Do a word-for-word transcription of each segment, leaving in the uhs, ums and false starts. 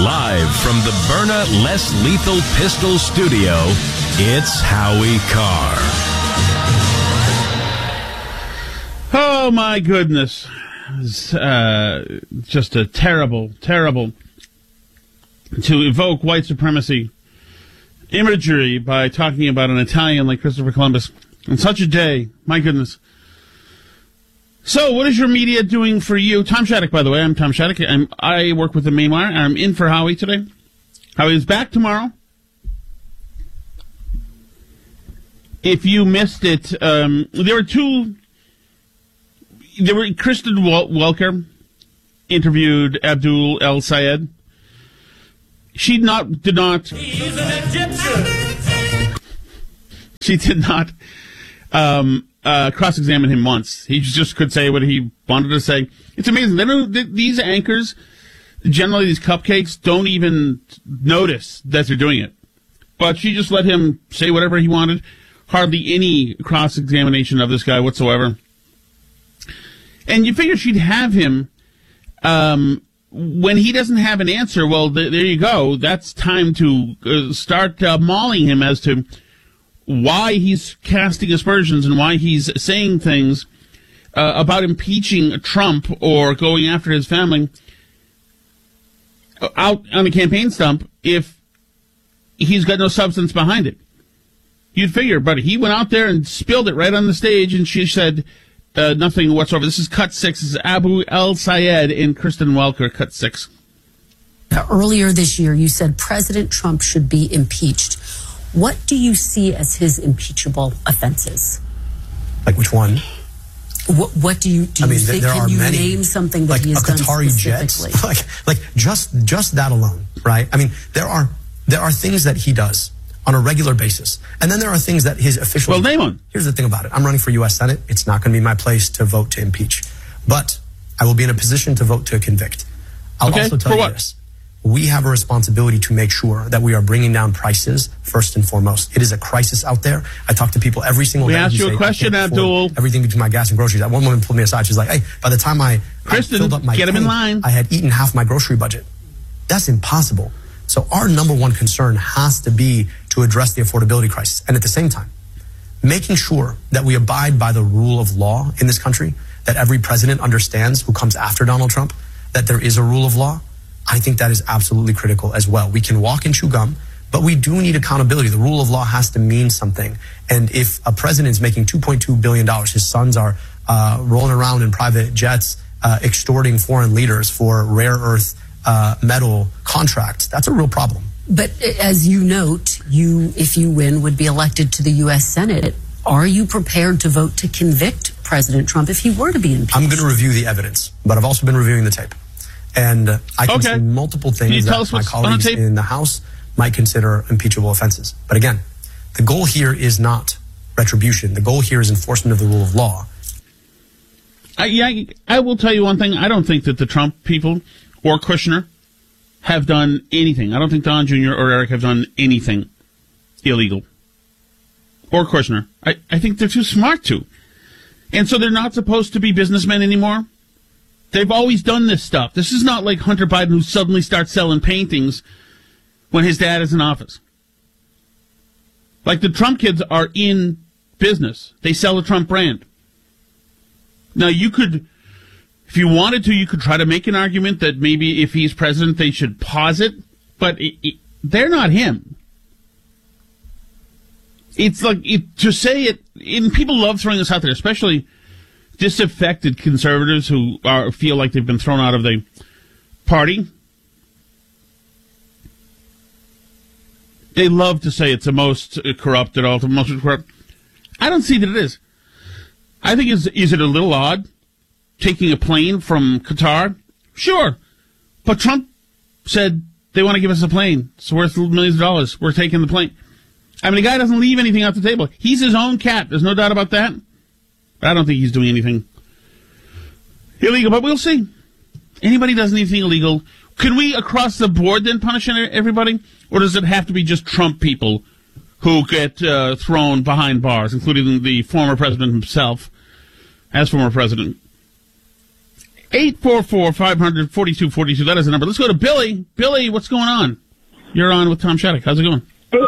Live from the Byrna Less Lethal Pistol Studio, it's Howie Carr. Oh, my goodness. It's, uh, just a terrible, terrible to evoke white supremacy imagery by talking about an Italian like Christopher Columbus on such a day. My goodness. So, what is your media doing for you? Tom Shattuck, by the way. I'm Tom Shattuck. I'm, I work with the Mainwire. I'm in for Howie today. Howie is back tomorrow. If you missed it, um, there were two... There were Kristen Welker interviewed Abdul El-Sayed. She not did not... He's an Egyptian! She did not... Um, Uh, cross-examine him once. He just could say what he wanted to say. It's amazing. They don't, th- these anchors, generally these cupcakes, don't even notice that they're doing it. But she just let him say whatever he wanted. Hardly any cross-examination of this guy whatsoever. And you figure she'd have him, um, when he doesn't have an answer, well, th- there you go. That's time to uh, start uh, mauling him as to why he's casting aspersions and why he's saying things uh, about impeaching Trump or going after his family out on the campaign stump if he's got no substance behind it. You'd figure, but he went out there and spilled it right on the stage, and she said uh, nothing whatsoever. This is Cut Six. This is Abu El-Sayed and Kristen Welker, Cut Six. Earlier this year, you said President Trump should be impeached. What do you see as his impeachable offenses? Like which one? What, what do you do? I You mean, think, there can are you many, name something that like he has a done Qatari specifically? jet, like like just just that alone, right? I mean, there are there are things that he does on a regular basis, and then there are things that his officials. Well, name one. Here's the thing about it: I'm running for U S Senate. It's not going to be my place to vote to impeach, but I will be in a position to vote to convict. I'll okay, also tell for you what? this. We have a responsibility to make sure that we are bringing down prices first and foremost. It is a crisis out there. I talk to people every single we day. We asked who you say, a question, I can't Abdul. afford everything between my gas and groceries. That one woman pulled me aside. She's like, hey, by the time I, Kristen, I filled up my get him tank, in line. I had eaten half my grocery budget. That's impossible. So our number one concern has to be to address the affordability crisis. And at the same time, making sure that we abide by the rule of law in this country, that every president understands who comes after Donald Trump, that there is a rule of law. I think that is absolutely critical as well. We can walk and chew gum, but we do need accountability. The rule of law has to mean something. And if a president is making two point two billion dollars, his sons are uh, rolling around in private jets, uh, extorting foreign leaders for rare earth uh, metal contracts, that's a real problem. But as you note, you, if you win, would be elected to the U S Senate. Are you prepared to vote to convict President Trump if he were to be impeached? I'm going to review the evidence, but I've also been reviewing the tape. And uh, I can okay. see multiple things that my colleagues the in the House might consider impeachable offenses. But again, the goal here is not retribution. The goal here is enforcement of the rule of law. I, yeah, I will tell you one thing. I don't think that the Trump people or Kushner have done anything. I don't think Don Junior or Eric have done anything illegal. Or Kushner. I, I think they're too smart to. And so they're not supposed to be businessmen anymore. They've always done this stuff. This is not like Hunter Biden who suddenly starts selling paintings when his dad is in office. Like the Trump kids are in business. They sell the Trump brand. Now you could, if you wanted to, you could try to make an argument that maybe if he's president they should pause it, but it, it, they're not him. It's like, it, to say it, and people love throwing this out there, especially disaffected conservatives who are feel like they've been thrown out of the party. They love to say it's the most corrupt at all, the most corrupt. I don't see that it is. I think is is it a little odd taking a plane from Qatar? Sure, but Trump said they want to give us a plane. It's worth millions of dollars. We're taking the plane. I mean, the guy doesn't leave anything off the table. He's his own cat. There's no doubt about that. I don't think he's doing anything illegal, but we'll see. Anybody does anything illegal, can we across the board then punish everybody? Or does it have to be just Trump people who get uh, thrown behind bars, including the former president himself as former president? eight four four, five hundred, forty-two forty-two. That is the number. Let's go to Billy. Billy, what's going on? You're on with Tom Shattuck. How's it going?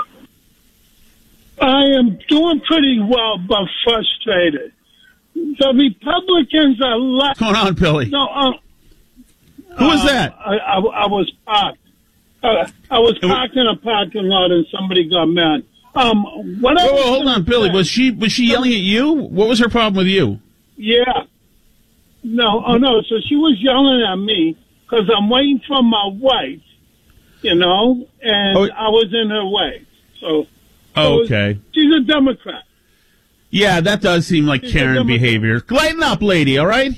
I am doing pretty well, but frustrated. The Republicans are left. What's going on, Billy? No, uh, Who is uh, that? I, I, I was parked. Uh, I was parked in a parking lot, and somebody got mad. Um, what I Whoa, was whoa, hold on, say, Billy. Was she was she yelling at you? What was her problem with you? Yeah. No, oh no. So she was yelling at me because I'm waiting for my wife, you know, and Oh. I was in her way. So. Oh, so okay. She's a Democrat. Yeah, that does seem like She's a Karen Democrat. behavior. Lighten up, lady, all right?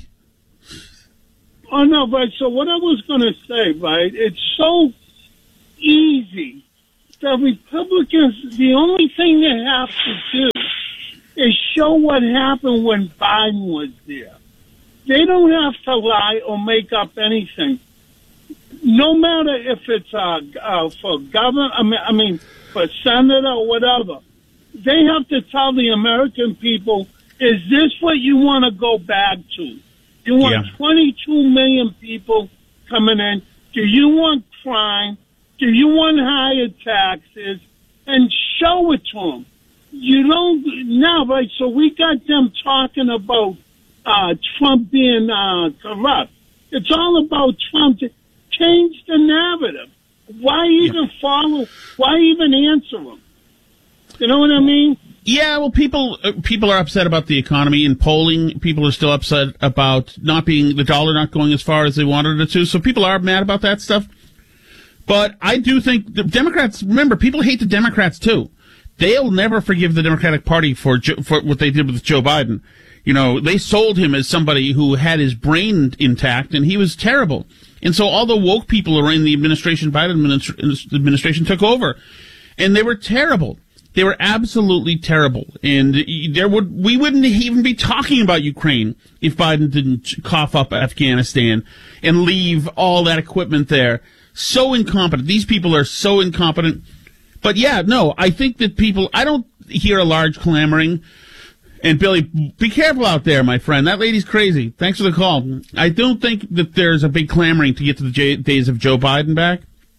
Oh, no, right. So what I was going to say, right, it's so easy. The Republicans, the only thing they have to do is show what happened when Biden was there. They don't have to lie or make up anything. No matter if it's uh, uh, for governor, I mean, I mean, for senator or whatever, they have to tell the American people, is this what you want to go back to? You want Yeah. twenty-two million people coming in. Do you want crime? Do you want higher taxes? And show it to them. You don't now, right? So we got them talking about uh, Trump being uh, corrupt. It's all about Trump. To change the narrative. Why even yeah. follow? Why even answer them? You know what I mean? Yeah, well, people uh, people are upset about the economy. In polling, people are still upset about not being the dollar not going as far as they wanted it to. So people are mad about that stuff. But I do think the Democrats. Remember, people hate the Democrats too. They'll never forgive the Democratic Party for for what they did with Joe Biden. You know, they sold him as somebody who had his brain intact, and he was terrible. And so all the woke people are in the administration, Biden administ- administration took over, and they were terrible. They were absolutely terrible. And there would, we wouldn't even be talking about Ukraine if Biden didn't cough up Afghanistan and leave all that equipment there. So incompetent. These people are so incompetent. But yeah, no, I think that people, I don't hear a large clamoring. And Billy, be careful out there, my friend. That lady's crazy. Thanks for the call. I don't think that there's a big clamoring to get to the j- days of Joe Biden back.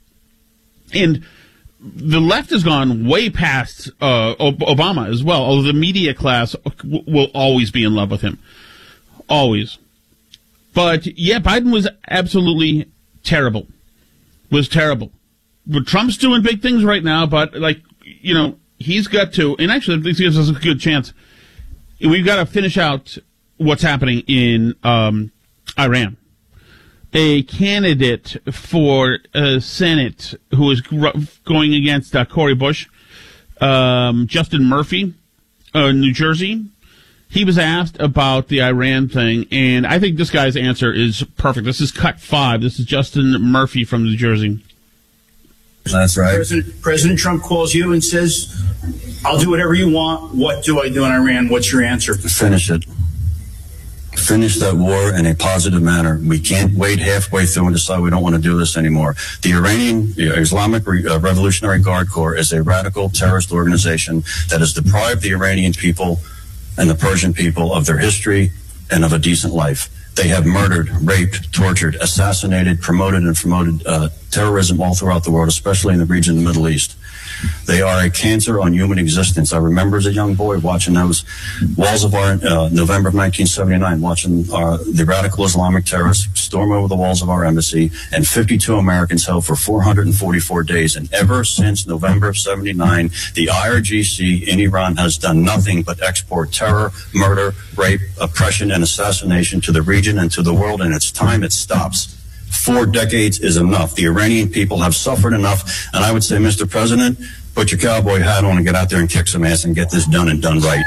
And the left has gone way past uh, Obama as well, although the media class w- will always be in love with him. Always. But, yeah, Biden was absolutely terrible. Was terrible. But Trump's doing big things right now, but, like, you know, he's got to, and actually this gives us a good chance. We've got to finish out what's happening in um, Iran. A candidate for uh, Senate who is gr- going against uh, Cory Bush, um, Justin Murphy, uh, New Jersey, he was asked about the Iran thing, and I think this guy's answer is perfect. This is cut five. This is Justin Murphy from New Jersey. That's right. President, President Trump calls you and says, I'll do whatever you want. What do I do in Iran? What's your answer? Finish it. Finish that war in a positive manner. We can't wait halfway through and decide we don't want to do this anymore. The Iranian Islamic Revolutionary Guard Corps is a radical terrorist organization that has deprived the Iranian people and the Persian people of their history and of a decent life. They have murdered, raped, tortured, assassinated, promoted, and promoted uh, terrorism all throughout the world, especially in the region of the Middle East. They are a cancer on human existence. I remember as a young boy watching those walls of our, uh, November of nineteen seventy-nine, watching uh, the radical Islamic terrorists storm over the walls of our embassy, and fifty-two Americans held for four hundred forty-four days. And ever since November of seventy-nine, the I R G C in Iran has done nothing but export terror, murder, rape, oppression, and assassination to the region and to the world, and it's time it stops. Four decades is enough. The Iranian people have suffered enough, and I would say, Mister President, put your cowboy hat on and get out there and kick some ass and get this done and done right.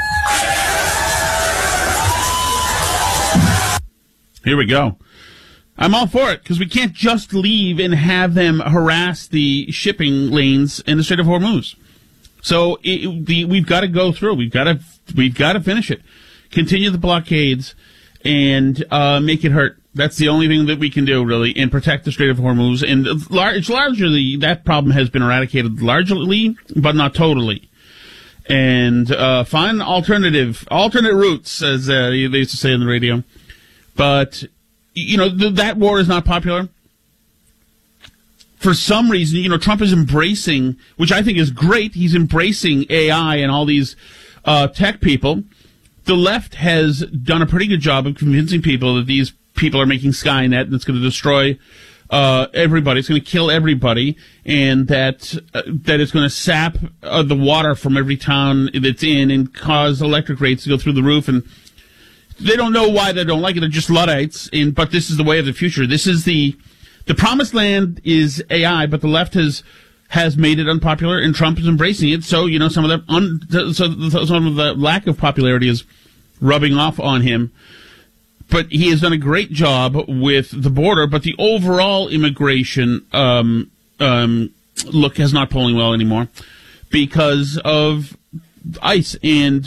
Here we go. I'm all for it, because we can't just leave and have them harass the shipping lanes in the Strait of Hormuz. So it, the, we've got to go through. We've got to we've got to finish it. Continue the blockades and uh, make it hurt. That's the only thing that we can do, really, and protect the Strait of Hormuz. And it's largely, that problem has been eradicated largely, but not totally. And uh, find alternative, alternate routes, as uh, they used to say on the radio. But you know, th- that war is not popular. For some reason, you know, Trump is embracing, which I think is great, he's embracing A I and all these uh, tech people. The left has done a pretty good job of convincing people that these people are making Skynet and it's going to destroy uh, everybody. It's going to kill everybody, and that uh, that it's going to sap uh, the water from every town that's in and cause electric rates to go through the roof. And they don't know why they don't like it. They're just Luddites. And but this is the way of the future. This is the the promised land is A I, but the left has has made it unpopular, and Trump is embracing it. So you know some of the un, so some of the lack of popularity is rubbing off on him. But he has done a great job with the border, but the overall immigration um, um, look is not polling well anymore because of ICE. And